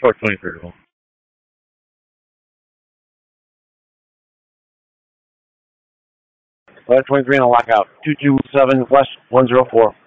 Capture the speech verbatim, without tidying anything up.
four twenty-three. five twenty-three on a lockout. two two seven West one zero four.